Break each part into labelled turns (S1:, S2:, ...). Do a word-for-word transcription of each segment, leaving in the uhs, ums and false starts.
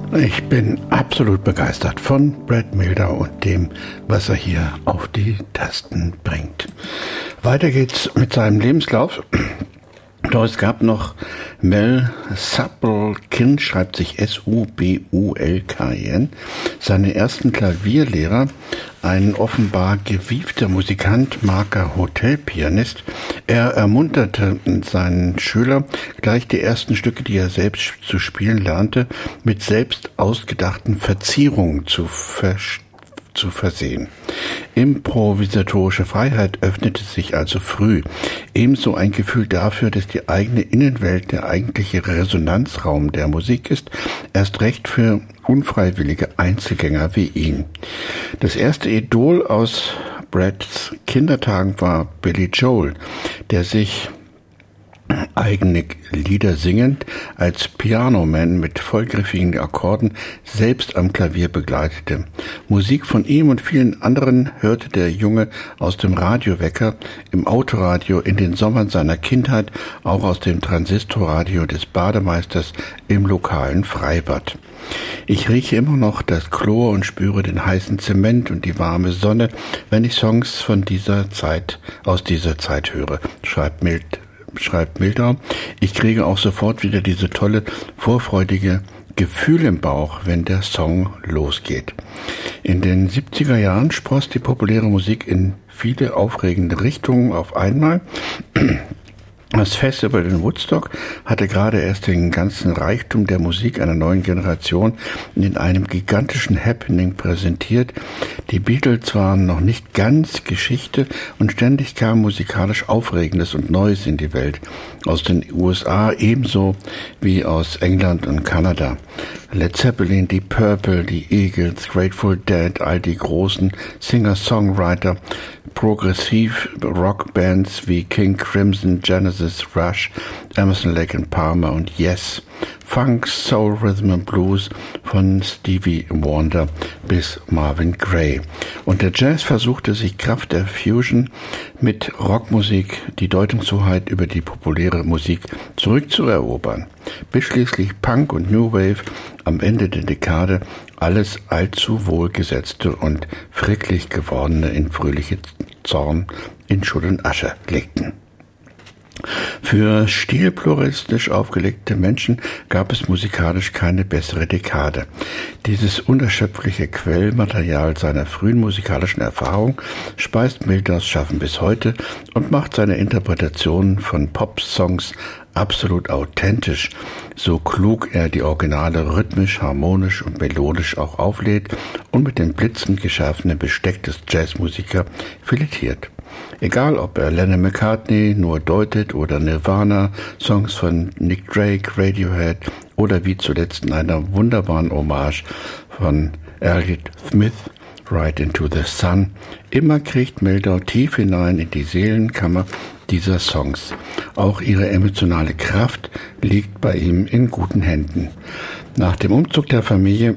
S1: Ich bin absolut begeistert von Brad Mehldau und dem, was er hier auf die Tasten bringt. Weiter geht's mit seinem Lebenslauf. Doch es gab noch Mel Subulkin, schreibt sich S U B U L K I N, seinen ersten Klavierlehrer, ein offenbar gewiefter Musikant, Marker Hotelpianist. Er ermunterte seinen Schüler, gleich die ersten Stücke, die er selbst zu spielen lernte, mit selbst ausgedachten Verzierungen zu verstehen. zu versehen. Improvisatorische Freiheit öffnete sich also früh. Ebenso ein Gefühl dafür, dass die eigene Innenwelt der eigentliche Resonanzraum der Musik ist, erst recht für unfreiwillige Einzelgänger wie ihn. Das erste Idol aus Brads Kindertagen war Billy Joel, der sich eigene Lieder singend als Pianoman mit vollgriffigen Akkorden selbst am Klavier begleitete. Musik von ihm und vielen anderen hörte der Junge aus dem Radiowecker, im Autoradio, in den Sommern seiner Kindheit, auch aus dem Transistorradio des Bademeisters im lokalen Freibad. Ich rieche immer noch das Chlor und spüre den heißen Zement und die warme Sonne, wenn ich Songs von dieser Zeit, aus dieser Zeit höre, schreibt Mild schreibt Mehldau. Ich kriege auch sofort wieder diese tolle, vorfreudige Gefühl im Bauch, wenn der Song losgeht. In den siebziger Jahren spross die populäre Musik in viele aufregende Richtungen auf einmal. Das Festival in Woodstock hatte gerade erst den ganzen Reichtum der Musik einer neuen Generation in einem gigantischen Happening präsentiert. Die Beatles waren noch nicht ganz Geschichte und ständig kam musikalisch Aufregendes und Neues in die Welt. Aus den U S A ebenso wie aus England und Kanada. Led Zeppelin, die Purple, die Eagles, Grateful Dead, all die großen Singer-Songwriter, Progressiv-Rock-Bands wie King Crimson, Genesis, Rush, Emerson, Lake and Palmer und Yes, Funk, Soul, Rhythm and Blues von Stevie Wonder bis Marvin Gaye. Und der Jazz versuchte sich Kraft der Fusion mit Rockmusik die Deutungshoheit über die populäre Musik zurückzuerobern, bis schließlich Punk und New Wave am Ende der Dekade alles allzu wohlgesetzte und fricklich gewordene in fröhliche Zorn in Schutt und Asche legten. Für stilpluralistisch aufgelegte Menschen gab es musikalisch keine bessere Dekade. Dieses unerschöpfliche Quellmaterial seiner frühen musikalischen Erfahrung speist Mehldaus Schaffen bis heute und macht seine Interpretationen von Pop-Songs absolut authentisch, so klug er die Originale rhythmisch, harmonisch und melodisch auch auflädt und mit dem blitzend geschärften Besteck des Jazzmusiker filetiert. Egal, ob er Lennon McCartney nur deutet oder Nirvana, Songs von Nick Drake, Radiohead oder wie zuletzt in einer wunderbaren Hommage von Elliott Smith, Right into the Sun, immer kriegt Mehldau tief hinein in die Seelenkammer dieser Songs. Auch ihre emotionale Kraft liegt bei ihm in guten Händen. Nach dem Umzug der Familie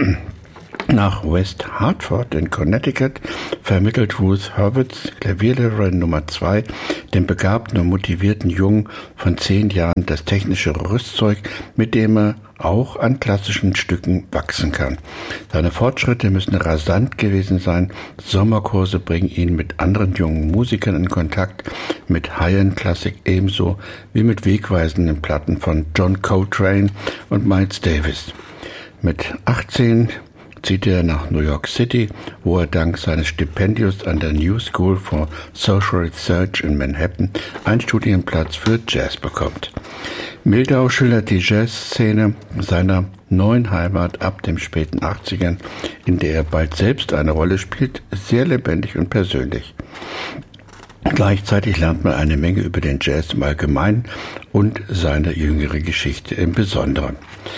S1: nach West Hartford in Connecticut vermittelt Ruth Hurwitz, Klavierlehrerin Nummer zwei, dem begabten und motivierten Jungen von zehn Jahren das technische Rüstzeug, mit dem er auch an klassischen Stücken wachsen kann. Seine Fortschritte müssen rasant gewesen sein. Sommerkurse bringen ihn mit anderen jungen Musikern in Kontakt, mit High-End-Klassik ebenso wie mit wegweisenden Platten von John Coltrane und Miles Davis. Mit achtzehn zieht er nach New York City, wo er dank seines Stipendiums an der New School for Social Research in Manhattan einen Studienplatz für Jazz bekommt. Mehldau schildert die Jazzszene seiner neuen Heimat ab den späten achtzigern, in der er bald selbst eine Rolle spielt, sehr lebendig und persönlich. Gleichzeitig lernt man eine Menge über den Jazz im Allgemeinen und seine jüngere Geschichte im Besonderen.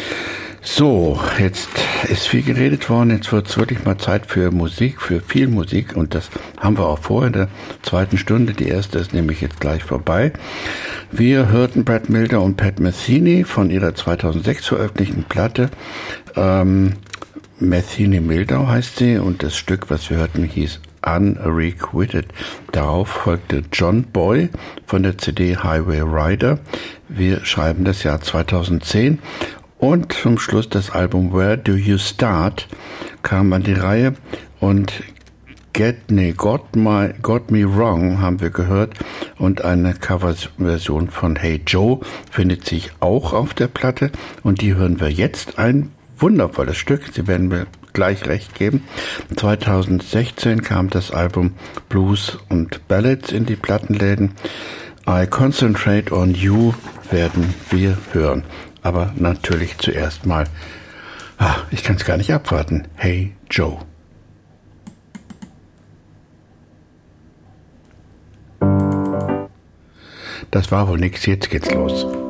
S1: So, jetzt ist viel geredet worden, jetzt wird es wirklich mal Zeit für Musik, für viel Musik und das haben wir auch vor in der zweiten Stunde. Die erste ist nämlich jetzt gleich vorbei. Wir hörten Brad Mehldau und Pat Metheny von ihrer zweitausendsechs veröffentlichten Platte. Ähm, Metheny Mehldau heißt sie und das Stück, was wir hörten, hieß Unrequited. Darauf folgte John Boy von der C D Highway Rider. Wir schreiben das Jahr zweitausendzehn. Und zum Schluss das Album Where Do You Start kam an die Reihe und Get, nee, Got, My, Got Me Wrong haben wir gehört und eine Coverversion von Hey Joe findet sich auch auf der Platte und die hören wir jetzt. Ein wundervolles Stück, Sie werden mir gleich recht geben. zweitausendsechzehn kam das Album Blues und Ballads in die Plattenläden. I Concentrate on You werden wir hören. Aber natürlich zuerst mal, ah, ich kann es gar nicht abwarten, Hey Joe. Das war wohl nix, jetzt geht's los.